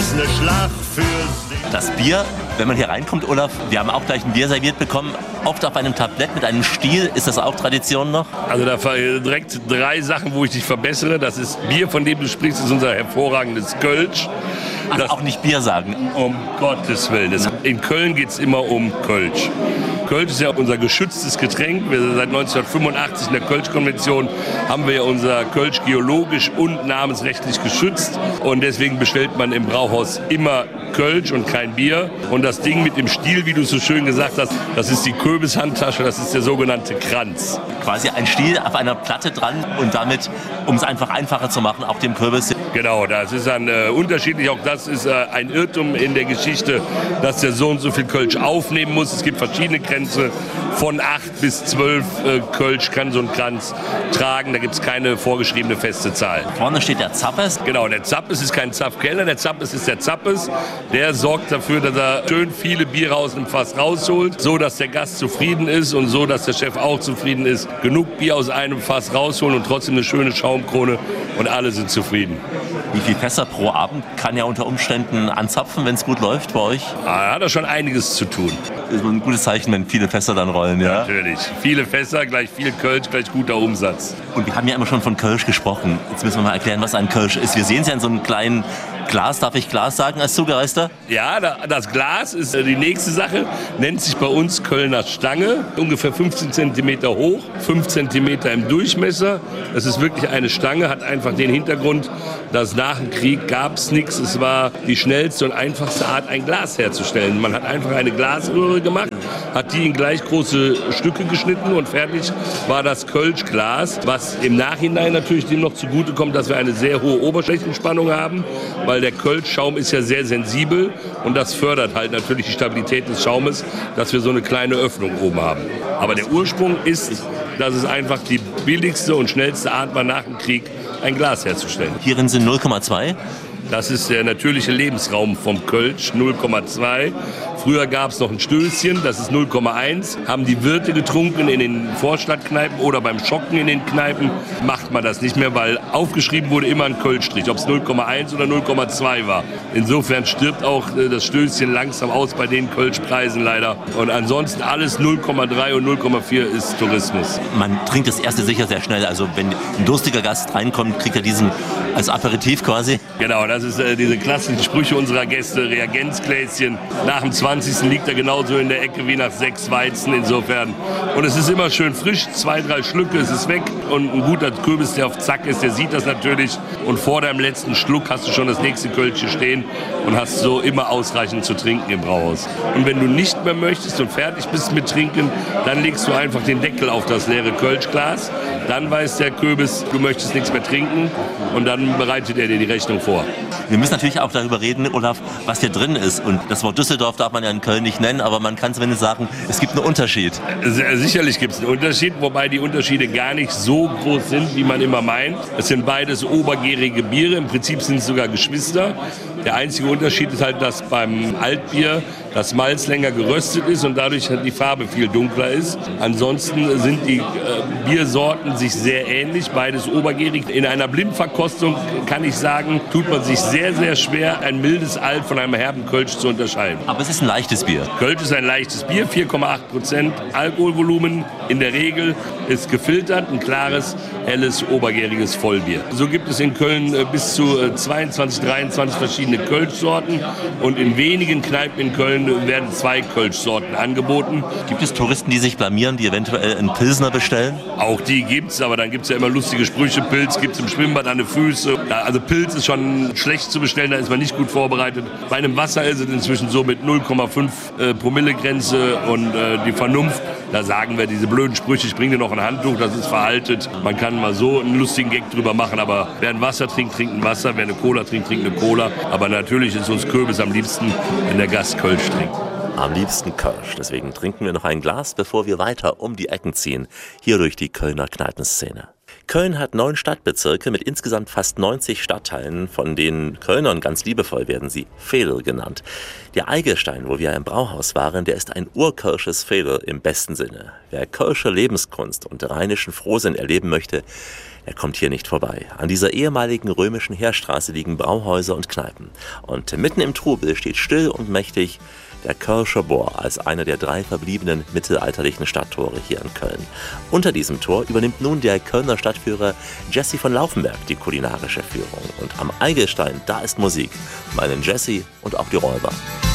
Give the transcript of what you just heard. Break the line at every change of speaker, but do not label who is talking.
ist eine Schlacht für sich.
Das Bier, wenn man hier reinkommt, Olaf, wir haben auch gleich ein Bier serviert bekommen, oft auf einem Tablett mit einem Stiel. Ist das auch Tradition noch?
Also da direkt 3 Sachen, wo ich dich verbessere. Das ist Bier, von dem du sprichst, ist unser hervorragendes Kölsch.
Ach, auch nicht Bier sagen.
Um Gottes Willen. In Köln geht es immer um Kölsch. Kölsch ist ja unser geschütztes Getränk. Seit 1985 in der Kölsch-Konvention haben wir ja unser Kölsch geologisch und namensrechtlich geschützt. Und deswegen bestellt man im Brauhaus immer Kölsch und kein Bier. Und das Ding mit dem Stiel, wie du so schön gesagt hast, das ist die Kürbishandtasche, das ist der sogenannte Kranz.
Quasi ein Stiel auf einer Platte dran und damit, um es einfach einfacher zu machen, auch dem Kürbis.
Genau, das ist dann unterschiedlich. Auch das ist ein Irrtum in der Geschichte, dass der so und so viel Kölsch aufnehmen muss. Es gibt verschiedene Grenzen. Von 8 bis 12 Kölsch kann so ein Kranz tragen. Da gibt es keine vorgeschriebene feste Zahl.
Vorne steht der Zappes.
Genau, der Zappes ist kein Zapfkeller. Der Zappes ist der Zappes. Der sorgt dafür, dass er schön viele Biere aus dem Fass rausholt, so dass der Gast zufrieden ist und so, dass der Chef auch zufrieden ist. Genug Bier aus einem Fass rausholen und trotzdem eine schöne Schaumkrone und alle sind zufrieden.
Wie viel Fässer pro Abend kann er unter Umständen anzapfen, wenn es gut läuft bei euch?
Da hat er schon einiges zu tun.
Das ist ein gutes Zeichen, wenn viele Fässer dann rollen, ja?
Natürlich. Viele Fässer, gleich viel Kölsch, gleich guter Umsatz.
Und wir haben ja immer schon von Kölsch gesprochen. Jetzt müssen wir mal erklären, was ein Kölsch ist. Wir sehen es ja in so einem kleinen Glas. Darf ich Glas sagen als Zugereister?
Ja, das Glas ist die nächste Sache. Nennt sich bei uns Kölner Stange. Ungefähr 15 cm hoch, 5 cm im Durchmesser. Das ist wirklich eine Stange, hat einfach den Hintergrund, dass nach dem Krieg gab es nichts. Es war die schnellste und einfachste Art, ein Glas herzustellen. Man hat einfach eine Glasröhre gemacht, hat die in gleich große Stücke geschnitten und fertig war das Kölschglas, was im Nachhinein natürlich dem noch zugutekommt, dass wir eine sehr hohe Oberflächenspannung haben, weil der Kölschschaum ist ja sehr sensibel und das fördert halt natürlich die Stabilität des Schaumes, dass wir so eine kleine Öffnung oben haben. Aber der Ursprung ist, dass es einfach die billigste und schnellste Art war, nach dem Krieg ein Glas herzustellen.
Hierin sind 0,2.
Das ist der natürliche Lebensraum vom Kölsch, 0,2. Früher gab es noch ein Stößchen, das ist 0,1. Haben die Wirte getrunken in den Vorstadtkneipen oder beim Schocken in den Kneipen, macht man das nicht mehr, weil aufgeschrieben wurde immer ein Kölschstrich, ob es 0,1 oder 0,2 war. Insofern stirbt auch das Stößchen langsam aus bei den Kölschpreisen leider. Und ansonsten alles 0,3 und 0,4 ist Tourismus.
Man trinkt das erste sicher sehr schnell. Also wenn ein durstiger Gast reinkommt, kriegt er diesen als Aperitif quasi.
Genau, das ist diese klassischen Sprüche unserer Gäste, Reagenzgläschen. Nach dem 20. liegt er genauso in der Ecke wie nach 6 Weizen insofern. Und es ist immer schön frisch, 2, 3 Schlücke, es ist weg. Und ein guter Kürbis, der auf Zack ist, der sieht das natürlich. Und vor deinem letzten Schluck hast du schon das nächste Kölschchen stehen und hast so immer ausreichend zu trinken im Brauhaus. Und wenn du nicht mehr möchtest und fertig bist mit Trinken, dann legst du einfach den Deckel auf das leere Kölschglas. Dann weiß der Kürbis, du möchtest nichts mehr trinken und dann bereitet er dir die Rechnung vor.
Wir müssen natürlich auch darüber reden, Olaf, was hier drin ist. Und das Wort Düsseldorf darf man ja in Köln nicht nennen, aber man kann zumindest sagen, es gibt einen Unterschied.
Sicherlich gibt es einen Unterschied, wobei die Unterschiede gar nicht so groß sind, wie man immer meint. Es sind beides obergärige Biere, im Prinzip sind es sogar Geschwister. Der einzige Unterschied ist halt, dass beim Altbier das Malz länger geröstet ist und dadurch die Farbe viel dunkler ist. Ansonsten sind die Biersorten sich sehr ähnlich, beides obergärig. In einer Blindverkostung kann ich sagen, tut man sich sehr, sehr schwer, ein mildes Alt von einem herben Kölsch zu unterscheiden.
Aber es ist ein leichtes Bier.
Kölsch ist ein leichtes Bier, 4,8% Alkoholvolumen. In der Regel ist gefiltert, ein klares, helles, obergäriges Vollbier. So gibt es in Köln bis zu 22, 23 verschiedene Kölschsorten und in wenigen Kneipen in Köln werden 2 Kölschsorten angeboten.
Gibt es Touristen, die sich blamieren, die eventuell einen Pilsner bestellen?
Auch die gibt's, aber dann gibt's ja immer lustige Sprüche. Pilz gibt's im Schwimmbad an den Füßen. Also Pilz ist schon schlecht zu bestellen, da ist man nicht gut vorbereitet. Bei einem Wasser ist es inzwischen so mit 0,5 Promille-Grenze und die Vernunft. Da sagen wir diese blöden Sprüche, ich bringe dir noch ein Handtuch, das ist veraltet. Man kann mal so einen lustigen Gag drüber machen, aber wer ein Wasser trinkt, trinkt ein Wasser. Wer eine Cola trinkt, trinkt eine Cola. Aber natürlich ist uns Kürbis am liebsten, wenn der Gast Kölsch trinkt.
Am liebsten Kölsch. Deswegen trinken wir noch ein Glas, bevor wir weiter um die Ecken ziehen. Hier durch die Kölner Kneipenszene. Köln hat 9 Stadtbezirke mit insgesamt fast 90 Stadtteilen, von denen Kölnern ganz liebevoll werden sie Veedel genannt. Der Eigelstein, wo wir im Brauhaus waren, der ist ein urkölsches Veedel im besten Sinne. Wer kölsche Lebenskunst und rheinischen Frohsinn erleben möchte, Er kommt hier nicht vorbei. An dieser ehemaligen römischen Heerstraße liegen Brauhäuser und Kneipen. Und mitten im Trubel steht still und mächtig der Kölscher Bor als einer der 3 verbliebenen mittelalterlichen Stadttore hier in Köln. Unter diesem Tor übernimmt nun der Kölner Stadtführer Jesse von Laufenberg die kulinarische Führung. Und am Eigelstein, da ist Musik. Meinen Jesse und auch die Räuber.